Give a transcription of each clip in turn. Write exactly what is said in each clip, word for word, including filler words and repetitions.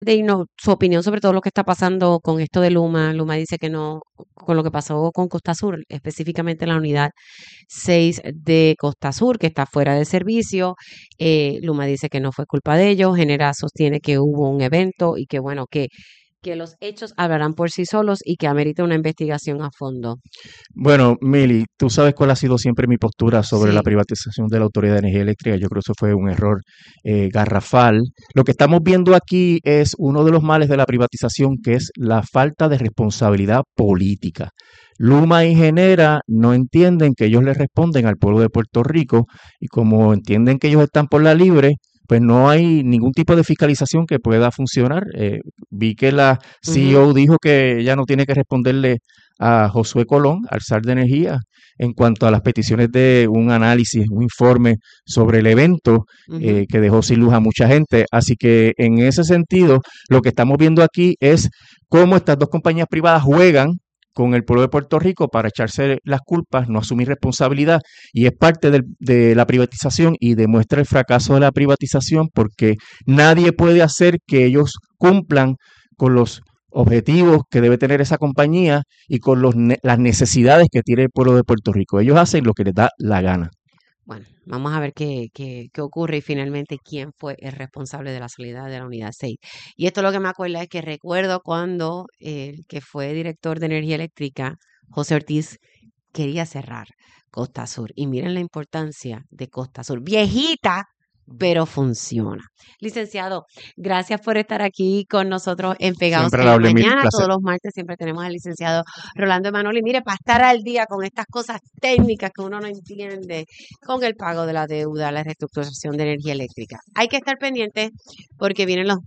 de no, su opinión sobre todo lo que está pasando con esto de Luma. Luma dice que no, con lo que pasó con Costa Sur, específicamente la unidad seis de Costa Sur, que está fuera de servicio. Eh, Luma dice que no fue culpa de ellos. Genera sostiene que hubo un evento y que bueno, que, que los hechos hablarán por sí solos y que amerita una investigación a fondo. Bueno, Mili, tú sabes cuál ha sido siempre mi postura sobre la Sí. privatización de la Autoridad de Energía Eléctrica. Yo creo que eso fue un error eh, garrafal. Lo que estamos viendo aquí es uno de los males de la privatización, que es la falta de responsabilidad política. Luma y Genera no entienden que ellos le responden al pueblo de Puerto Rico y como entienden que ellos están por la libre, pues no hay ningún tipo de fiscalización que pueda funcionar. Eh, vi que la Ujú. C E O dijo que ella no tiene que responderle a Josué Colón, al zar de energía, en cuanto a las peticiones de un análisis, un informe sobre el evento Ujú. eh, que dejó sin luz a mucha gente. Así que en ese sentido, lo que estamos viendo aquí es cómo estas dos compañías privadas juegan con el pueblo de Puerto Rico para echarse las culpas, no asumir responsabilidad, y es parte del- de la privatización y demuestra el fracaso de la privatización porque nadie puede hacer que ellos cumplan con los objetivos que debe tener esa compañía y con los ne- las necesidades que tiene el pueblo de Puerto Rico. Ellos hacen lo que les da la gana. Bueno, vamos a ver qué, qué, qué ocurre y finalmente quién fue el responsable de la salida de la unidad seis. Y esto lo que me acuerda es que recuerdo cuando el que fue director de energía eléctrica, José Ortiz, quería cerrar Costa Sur. Y miren la importancia de Costa Sur. Viejita, pero funciona. Licenciado, gracias por estar aquí con nosotros en Pegados Siempre a en la la orden, mil Mañana. placer. Todos los martes siempre tenemos al licenciado Rolando Emanuel. Y mire, para estar al día con estas cosas técnicas que uno no entiende, con el pago de la deuda, la reestructuración de energía eléctrica. Hay que estar pendientes porque vienen los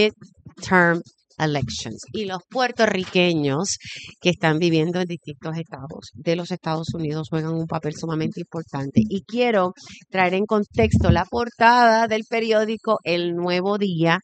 midterm elections y los puertorriqueños que están viviendo en distintos estados de los Estados Unidos juegan un papel sumamente importante. Y quiero traer en contexto la portada del periódico El Nuevo Día,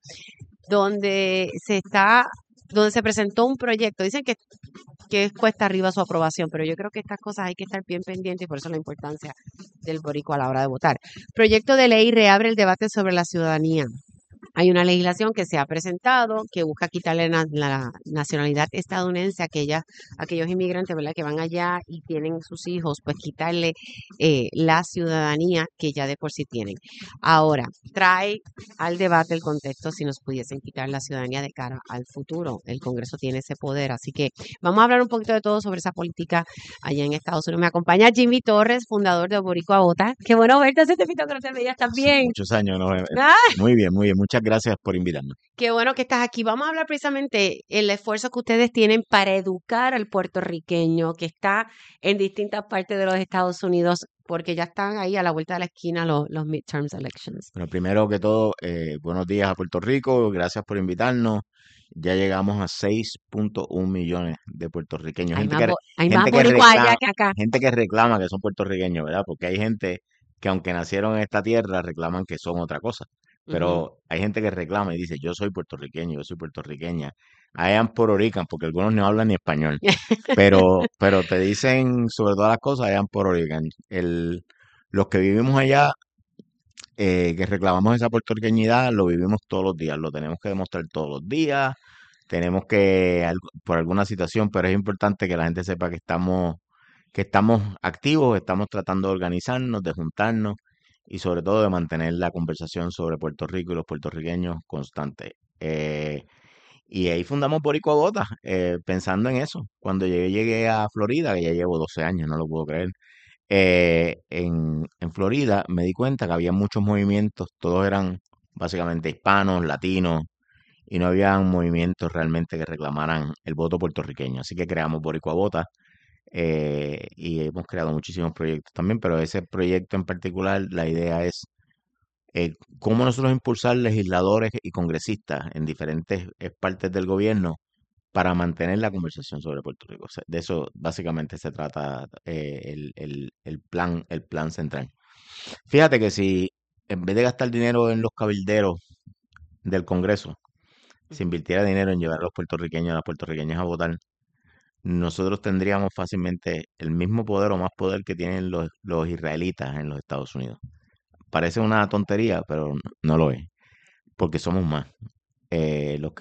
donde se está, donde se presentó un proyecto. Dicen que, que es cuesta arriba su aprobación, pero yo creo que estas cosas hay que estar bien pendientes y por eso la importancia del boricua a la hora de votar. Proyecto de ley reabre el debate sobre la ciudadanía. Hay una legislación que se ha presentado que busca quitarle na- la nacionalidad estadounidense a aquellas, a aquellos inmigrantes, ¿verdad?, que van allá y tienen sus hijos, pues quitarle eh, la ciudadanía que ya de por sí tienen. Ahora, trae al debate el contexto si nos pudiesen quitar la ciudadanía de cara al futuro. El Congreso tiene ese poder, así que vamos a hablar un poquito de todo sobre esa política allá en Estados Unidos. Me acompaña Jimmy Torres, fundador de Boricua Vota. Qué bueno verte, hace tiempito que no te veías, ¿estás Hace bien? muchos años, ¿no? Eh, Ah, Muy bien, muy bien. Muchas gracias por invitarme. qué bueno que estás aquí. Vamos a hablar precisamente el esfuerzo que ustedes tienen para educar al puertorriqueño que está en distintas partes de los Estados Unidos, porque ya están ahí a la vuelta de la esquina los, los midterms elections. Bueno, primero que todo, eh, buenos días a Puerto Rico. Gracias por invitarnos. Ya llegamos a seis punto uno millones de puertorriqueños. Hay Gente más, que, re- bo- hay más gente que boricuas allá reclama, que acá. gente que reclama que son puertorriqueños, ¿verdad? Porque hay gente que aunque nacieron en esta tierra, reclaman que son otra cosa. Ujú. Pero hay gente que reclama y dice, yo soy puertorriqueño, yo soy puertorriqueña. I am Rican, porque algunos no hablan ni español. Pero, pero te dicen sobre todas las cosas, I am Rican. El, los que vivimos allá eh, que reclamamos esa puertorriqueñidad, lo vivimos todos los días, lo tenemos que demostrar todos los días, tenemos que, al- por alguna situación, pero es importante que la gente sepa que estamos, que estamos activos, estamos tratando de organizarnos, de juntarnos y sobre todo de mantener la conversación sobre Puerto Rico y los puertorriqueños constante. Eh, y ahí fundamos Boricua Bota, eh, pensando en eso. Cuando llegué, llegué a Florida, que ya llevo doce años, no lo puedo creer, eh, en, en Florida me di cuenta que había muchos movimientos, todos eran básicamente hispanos, latinos, y no había movimientos realmente que reclamaran el voto puertorriqueño. Así que creamos Boricua Vota eh, y hemos creado muchísimos proyectos también, pero ese proyecto en particular, la idea es eh, cómo nosotros impulsar legisladores y congresistas en diferentes eh, partes del gobierno para mantener la conversación sobre Puerto Rico. O sea, de eso básicamente se trata eh, el, el- el plan, el plan central. Fíjate que si en vez de gastar dinero en los cabilderos del Congreso, se invirtiera dinero en llevar a los puertorriqueños, a las puertorriqueñas a votar, nosotros tendríamos fácilmente el mismo poder o más poder que tienen los, los israelitas en los Estados Unidos. Parece una tontería, pero no lo es, porque somos más. eh, los que